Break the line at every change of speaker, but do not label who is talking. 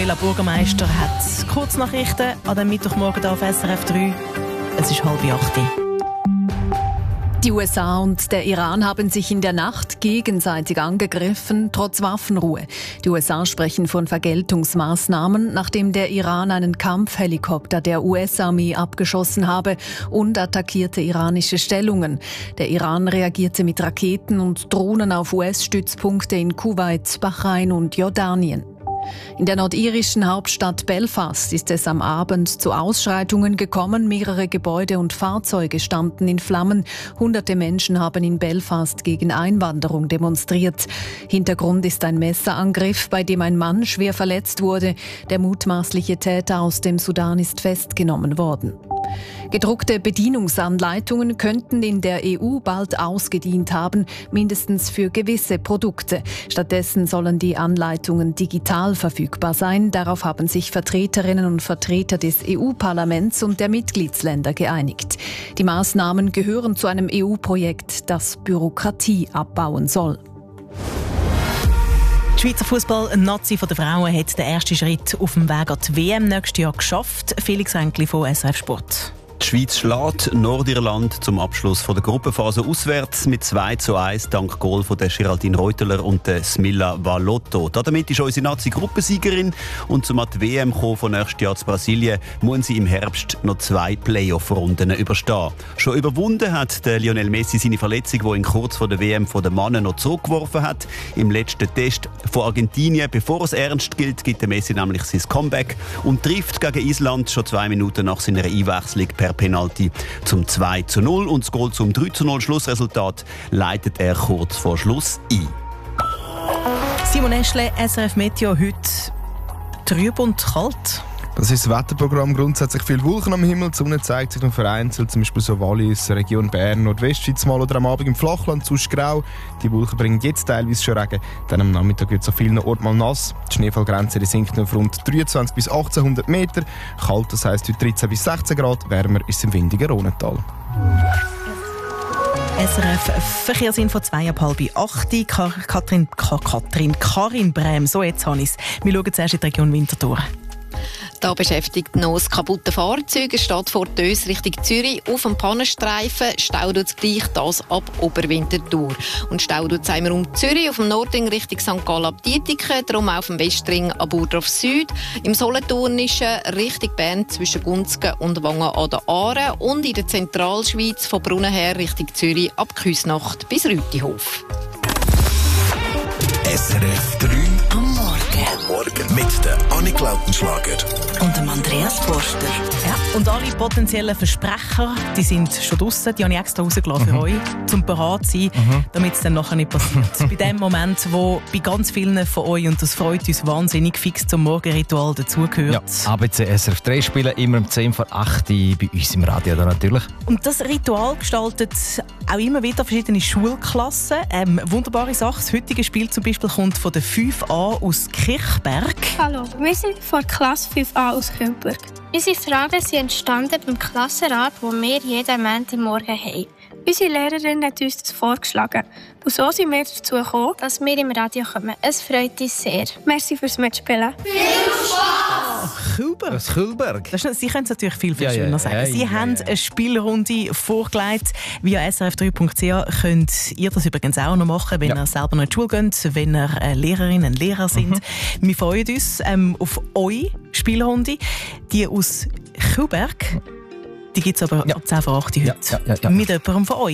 Bella Bürgermeister hat Kurznachrichten an dem Mittwochmorgen hier auf SRF 3. Es ist 7:30.
Die USA und der Iran haben sich in der Nacht gegenseitig angegriffen, trotz Waffenruhe. Die USA sprechen von Vergeltungsmaßnahmen, nachdem der Iran einen Kampfhelikopter der US-Armee abgeschossen habe und attackierte iranische Stellungen. Der Iran reagierte mit Raketen und Drohnen auf US-Stützpunkte in Kuwait, Bahrain und Jordanien. In der nordirischen Hauptstadt Belfast ist es am Abend zu Ausschreitungen gekommen. Mehrere Gebäude und Fahrzeuge standen in Flammen. Hunderte Menschen haben in Belfast gegen Einwanderung demonstriert. Hintergrund ist ein Messerangriff, bei dem ein Mann schwer verletzt wurde. Der mutmaßliche Täter aus dem Sudan ist festgenommen worden. Gedruckte Bedienungsanleitungen könnten in der EU bald ausgedient haben, mindestens für gewisse Produkte. Stattdessen sollen die Anleitungen digital verfügbar sein. Darauf haben sich Vertreterinnen und Vertreter des EU-Parlaments und der Mitgliedsländer geeinigt. Die Maßnahmen gehören zu einem EU-Projekt, das Bürokratie abbauen soll.
Die Schweizer Fußball-Nazi der Frauen hat den ersten Schritt auf dem Weg an die WM nächstes Jahr geschafft. Felix Enkli von SRF Sport.
Die Schweiz schlägt Nordirland zum Abschluss der Gruppenphase auswärts mit 2:1 dank Goal von der Geraldine Reuteler und der Smilla Valotto. Damit ist unsere Nazi Gruppensiegerin und zum an die WM von nächstes Jahr zu Brasilien muss sie im Herbst noch 2 Playoff-Runden überstehen. Schon überwunden hat der Lionel Messi seine Verletzung, die ihn kurz vor der WM von den Männern noch zurückgeworfen hat. Im letzten Test von Argentinien, bevor es ernst gilt, gibt der Messi nämlich sein Comeback und trifft gegen Island schon 2 Minuten nach seiner Einwechslung per Penalty zum 2:0 und das Goal zum 3:0 Schlussresultat leitet er kurz vor Schluss ein.
Simon Eschle, SRF Meteo, heute trüb und kalt.
Das ist das Wetterprogramm. Grundsätzlich viel Wolken am Himmel. Die Sonne zeigt sich noch vereinzelt, zum Beispiel so Wallis, Region Bern, Nordwestschweiz mal oder am Abend im Flachland, sonst grau. Die Wolken bringen jetzt teilweise schon Regen. Dann am Nachmittag wird es an vielen Orten mal nass. Die Schneefallgrenze sinkt auf rund 23 bis 1800 Meter. Kalt, das heisst heute 13 bis 16 Grad. Wärmer ist es im windigen Rhonental.
SRF Verkehrsinfo 7:30. Karin Brem. So, jetzt habe ich es. Wir schauen zuerst in die Region Winterthur.
Da beschäftigt noch das kaputte Fahrzeug. Es steht vor Dös Richtung Zürich auf dem Pannenstreifen. Stau tut es gleich, das ab Oberwinterthur. Und Stau tut es einmal um Zürich auf dem Nordring Richtung St. Gallen ab Dietiken, darum auf dem Westring ab Burdorf Süd. Im Solothurnischen Richtung Bern zwischen Gunzgen und Wangen an der Aare. Und in der Zentralschweiz von Brunnen her Richtung Zürich ab Küsnacht bis Rütihof.
SRF 3 am Morgen mit der Annik Lautenschlager
und dem Andreas Forster.
Ja, und alle potenziellen Versprecher, die sind schon draussen, die habe ich extra rausgelassen für euch, zum bereit sein, damit es dann nachher nicht passiert. Bei dem Moment, wo bei ganz vielen von euch, und das freut uns wahnsinnig, fix zum Morgenritual dazugehört.
Ja, ABC SRF 3 spielen immer um 10 vor 8 bei uns im Radio da natürlich.
Und das Ritual gestaltet auch immer wieder verschiedene Schulklassen. Wunderbare Sache. Das heutige Spiel zum Beispiel kommt von der 5a aus Kirchberg.
Hallo, wir sind von der Klasse 5a aus Kühlberg. Unsere Fragen sind entstanden beim Klassenrat, wo wir jeden Montagmorgen haben. Unsere Lehrerin hat uns das vorgeschlagen. Und so sind wir dazu gekommen, dass wir im Radio kommen. Es freut uns sehr. Merci fürs Mitspielen.
Viel Spaß! Kühlberg.
Das Kühlberg.
Sie können es natürlich viel schöner sagen. Sie haben eine Spielrunde vorgelegt. Via srf3.ch könnt ihr das übrigens auch noch machen, wenn ihr selber noch in die Schule geht, wenn ihr Lehrerinnen und Lehrer sind. Wir freuen uns auf eure Spielrunde. Die aus Kühlberg, die gibt es aber ab 10 vor 8 heute. Mit jemandem von euch.